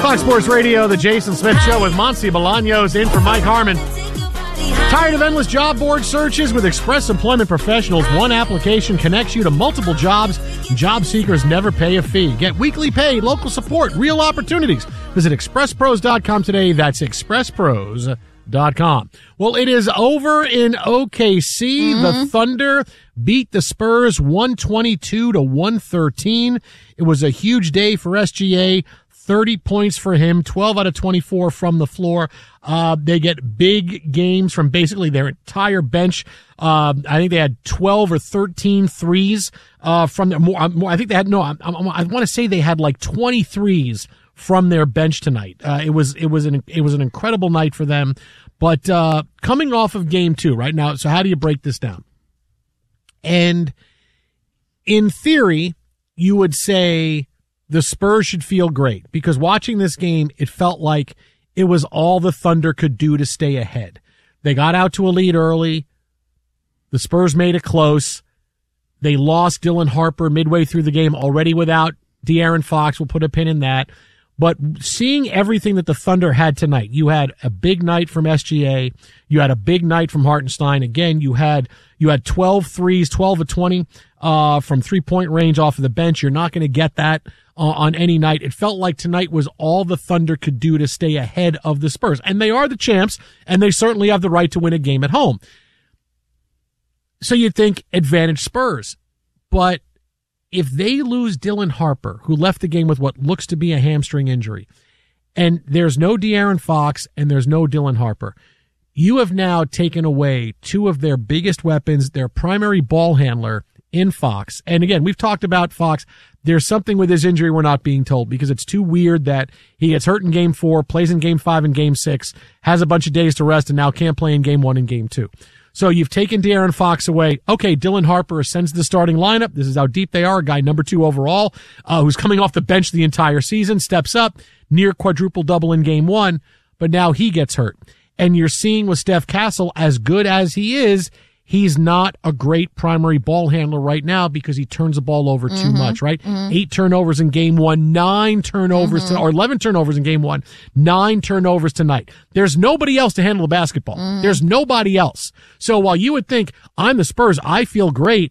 Fox Sports Radio, the Jason Smith Show with Monty Bolaños in for Mike Harmon. Tired of endless job board searches? With Express Employment Professionals, one application connects you to multiple jobs. Job seekers never pay a fee. Get weekly pay, local support, real opportunities. Visit expresspros.com today. That's expresspros.com. Well, it is over in OKC. The Thunder beat the Spurs 122-113. It was a huge day for SGA. 30 points for him, 12 out of 24 from the floor. They get big games from basically their entire bench. I think they had 12 or 13 threes, from their more, I think they had, I want to say they had like 20 threes from their bench tonight. It was an incredible night for them. But, coming off of game 2 right now, so how do you break this down? And in theory, you would say the Spurs should feel great, because watching this game, it felt like it was all the Thunder could do to stay ahead. They got out to a lead early. The Spurs made it close. They lost Dylan Harper midway through the game already without De'Aaron Fox. We'll put a pin in that. But seeing everything that the Thunder had tonight, you had a big night from SGA. You had a big night from Hartenstein. Again, you had 12 threes, 12 of 20, from 3-point range off of the bench. You're not going to get that on any night. It felt like tonight was all the Thunder could do to stay ahead of the Spurs. And they are the champs, and they certainly have the right to win a game at home. So you'd think advantage Spurs. But if they lose Dylan Harper, who left the game with what looks to be a hamstring injury, and there's no De'Aaron Fox and there's no Dylan Harper, you have now taken away two of their biggest weapons, their primary ball handler in Fox. And again, we've talked about Fox. There's something with his injury we're not being told, because it's too weird that he gets hurt in game 4, plays in game 5 and game 6, has a bunch of days to rest, and now can't play in game 1 and game 2. So you've taken De'Aaron Fox away. Okay, Dylan Harper ascends to the starting lineup. This is how deep they are. Guy number 2 overall, who's coming off the bench the entire season, steps up, near quadruple double in game 1, but now he gets hurt. And you're seeing with Steph Castle, as good as he is, he's not a great primary ball handler right now because he turns the ball over too much, right? 8 turnovers in game 1, 9 turnovers, or 11 turnovers in game 1, 9 turnovers tonight. There's nobody else to handle the basketball. There's nobody else. So while you would think, I'm the Spurs, I feel great,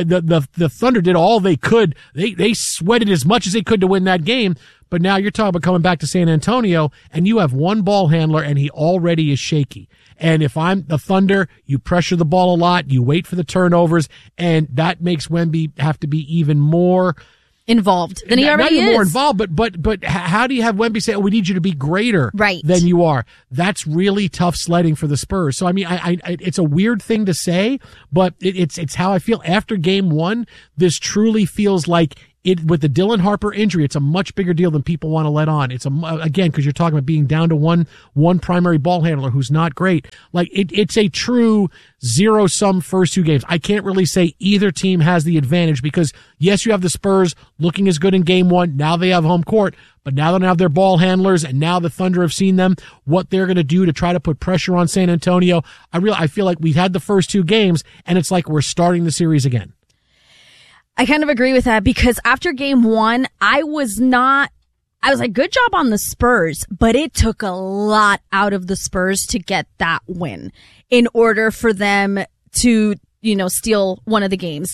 the Thunder did all they could. They sweated as much as they could to win that game. But now you're talking about coming back to San Antonio, and you have one ball handler, and he already is shaky. And if I'm the Thunder, you pressure the ball a lot, you wait for the turnovers, and that makes Wemby have to be even more involved than he already is. Not even more involved, but how do you have Wemby say, "Oh, we need you to be greater than you are"? That's really tough sledding for the Spurs. So I mean, it's a weird thing to say, but it's how I feel after game 1. This truly feels like it, with the Dylan Harper injury, it's a much bigger deal than people want to let on. It's again, because you're talking about being down to one primary ball handler who's not great. Like it's a true zero-sum first 2 games. I can't really say either team has the advantage, because yes, you have the Spurs looking as good in game 1. Now they have home court, but now they don't have their ball handlers, and now the Thunder have seen them, what they're going to do to try to put pressure on San Antonio. I feel like we've had the first 2 games, and it's like we're starting the series again. I kind of agree with that, because after game 1, I was like, good job on the Spurs, but it took a lot out of the Spurs to get that win in order for them to, steal one of the games.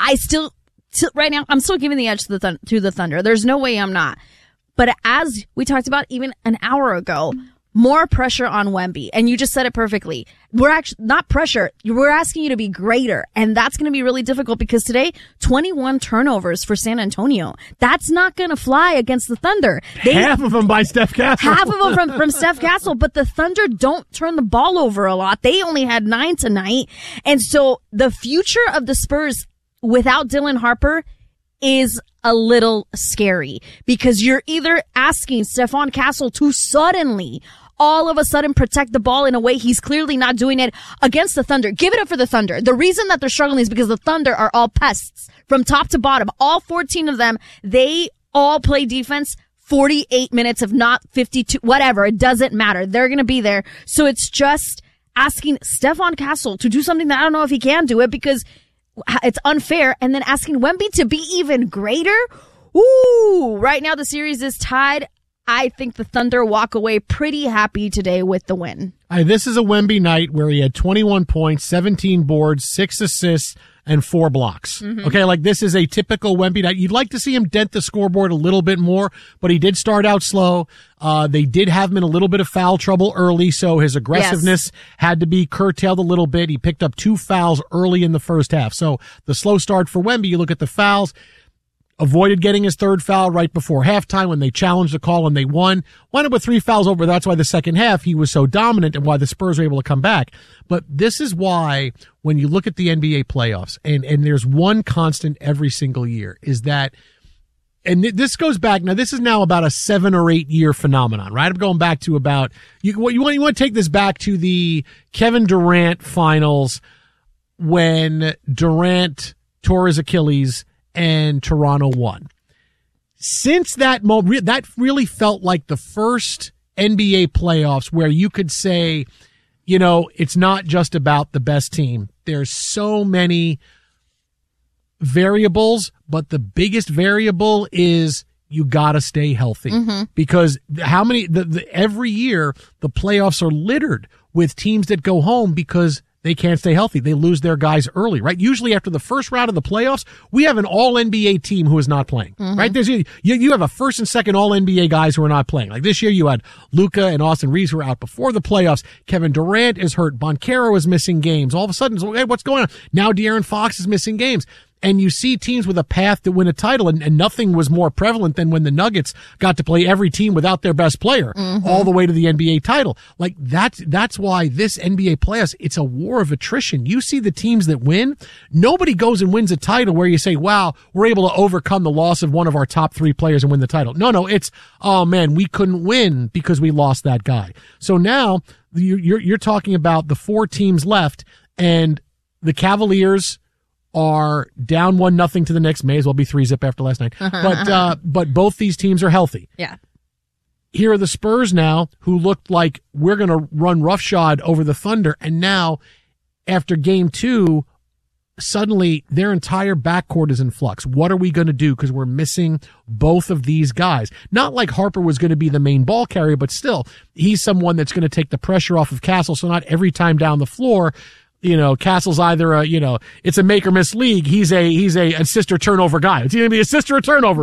Right now, I'm still giving the edge to the Thunder. There's no way I'm not. But as we talked about even an hour ago, more pressure on Wemby. And you just said it perfectly. We're actually not pressure. We're asking you to be greater. And that's going to be really difficult, because today, 21 turnovers for San Antonio. That's not going to fly against the Thunder. Half of them by Steph Castle. Half of them from Steph Castle. But the Thunder don't turn the ball over a lot. They only had 9 tonight. And so the future of the Spurs without Dylan Harper is a little scary, because you're either asking Stephon Castle to suddenly, all of a sudden, protect the ball in a way he's clearly not doing it against the Thunder. Give it up for the Thunder. The reason that they're struggling is because the Thunder are all pests from top to bottom. All 14 of them, they all play defense 48 minutes, if not 52, whatever. It doesn't matter. They're going to be there. So it's just asking Stephon Castle to do something that I don't know if he can do it, because it's unfair, and then asking Wemby to be even greater. Ooh, right now the series is tied. I think the Thunder walk away pretty happy today with the win. This is a Wemby night where he had 21 points, 17 boards, 6 assists, and 4 blocks. Okay, like this is a typical Wemby night. You'd like to see him dent the scoreboard a little bit more, but he did start out slow. They did have him in a little bit of foul trouble early, so his aggressiveness had to be curtailed a little bit. He picked up 2 fouls early in the first half. So the slow start for Wemby, you look at the fouls, avoided getting his 3rd foul right before halftime when they challenged the call and they won. Wound up with 3 fouls over. That's why the second half he was so dominant and why the Spurs were able to come back. But this is why when you look at the NBA playoffs, and there's one constant every single year, is that, and this goes back, now this is now about a 7 or 8 year phenomenon, right? I'm going back to about, you want to take this back to the Kevin Durant finals when Durant tore his Achilles and Toronto won. Since that moment, that really felt like the first NBA playoffs where you could say, you know, it's not just about the best team. There's so many variables, but the biggest variable is you gotta stay healthy. Because how many, every year the playoffs are littered with teams that go home because they can't stay healthy. They lose their guys early, right? Usually after the first round of the playoffs, we have an all-NBA team who is not playing, right? There's, you have a first and second all-NBA guys who are not playing. Like this year you had Luka and Austin Reeves who were out before the playoffs. Kevin Durant is hurt. Banchero is missing games. All of a sudden, hey, what's going on? Now De'Aaron Fox is missing games. And you see teams with a path to win a title, and nothing was more prevalent than when the Nuggets got to play every team without their best player all the way to the NBA title. Like that's why this NBA playoffs, it's a war of attrition. You see the teams that win, nobody goes and wins a title where you say, wow, we're able to overcome the loss of one of our top 3 players and win the title. No, it's, oh man, we couldn't win because we lost that guy. So now you're talking about the 4 teams left, and the Cavaliers are down 1-0 to the Knicks. May as well be 3-0 after last night. But both these teams are healthy. Yeah. Here are the Spurs now, who looked like we're going to run roughshod over the Thunder. And now, after game 2, suddenly their entire backcourt is in flux. What are we going to do? Because we're missing both of these guys. Not like Harper was going to be the main ball carrier, but still, he's someone that's going to take the pressure off of Castle. So not every time down the floor, you know, Castle's either it's a make or miss league. He's a assist or turnover guy. It's going to be assist or turnover.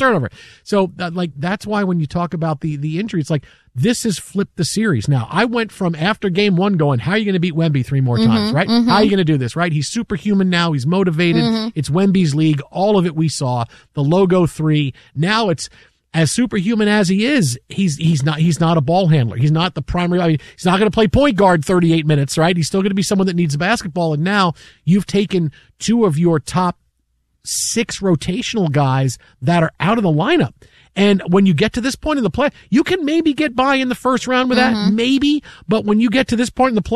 So that's why when you talk about the injury, it's like this has flipped the series. Now, I went from after game 1 going, how are you going to beat Wemby 3 more times, right? How are you going to do this, right? He's superhuman now. He's motivated. It's Wemby's league. All of it we saw. The logo 3. Now it's, as superhuman as he is, he's not a ball handler. He's not the primary. I mean, he's not going to play point guard 38 minutes, right? He's still going to be someone that needs the basketball. And now you've taken 2 of your top 6 rotational guys that are out of the lineup. And when you get to this point in the play, you can maybe get by in the first round with that, maybe. But when you get to this point in the play,